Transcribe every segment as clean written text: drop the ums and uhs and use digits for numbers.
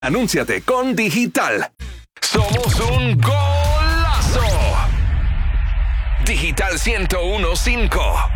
Anúnciate con Digital. Somos un golazo. Digital 101.5.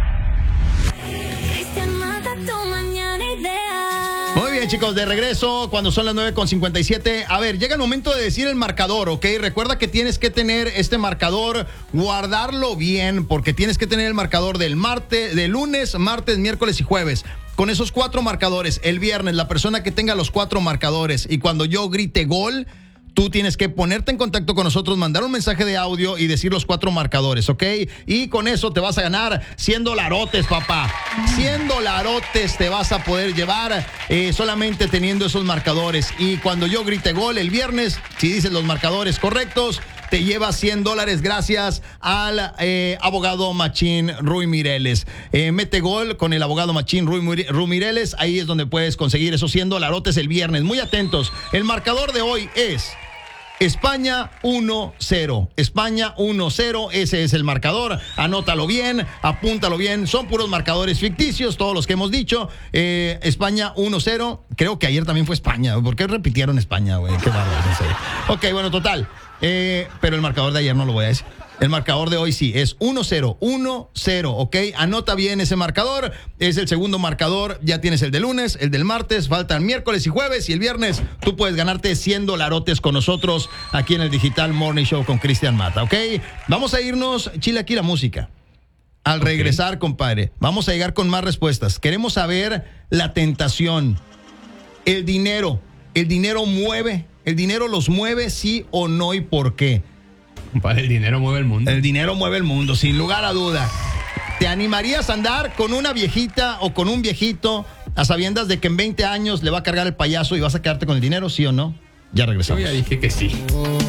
Muy bien, chicos, de regreso cuando son las 9:57. A ver, llega el momento de decir el marcador, ¿ok? Recuerda que tienes que tener este marcador, guardarlo bien, porque tienes que tener el marcador del lunes, martes, miércoles y jueves. Con esos 4 marcadores, el viernes, la persona que tenga los 4 marcadores y cuando yo grite gol, tú tienes que ponerte en contacto con nosotros, mandar un mensaje de audio y decir los 4 marcadores, ¿ok? Y con eso te vas a ganar $100, papá. $100 te vas a poder llevar solamente teniendo esos marcadores. Y cuando yo grite gol el viernes, si dices los marcadores correctos, te llevas $100 gracias al abogado Machín Ruy Mireles. Mete gol con el abogado Machín Ruy Mireles. Ahí es donde puedes conseguir esos $100 el viernes. Muy atentos. El marcador de hoy es España 1-0. España 1-0, ese es el marcador. Anótalo bien, apúntalo bien. Son puros marcadores ficticios, todos los que hemos dicho. España 1-0. Creo que ayer también fue España. ¿Por qué repitieron España, güey? Qué bárbaro, en serio. Ok, bueno, total. Pero el marcador de ayer no lo voy a decir. El marcador de hoy sí, es 1-0, 1-0, ¿ok? Anota bien ese marcador, es el segundo marcador, ya tienes el de lunes, el del martes, faltan miércoles y jueves, y el viernes tú puedes ganarte $100 con nosotros aquí en el Digital Morning Show con Cristian Mata, ¿ok? Vamos a irnos, chile aquí la música. Al regresar, compadre, vamos a llegar con más respuestas. Queremos saber la tentación, el dinero mueve, el dinero los mueve, sí o no, y por qué. Para el dinero mueve el mundo. El dinero mueve el mundo, sin lugar a duda. ¿Te animarías a andar con una viejita o con un viejito a sabiendas de que en 20 años le va a cargar el payaso y vas a quedarte con el dinero, sí o no? Ya regresamos. Yo ya dije que sí.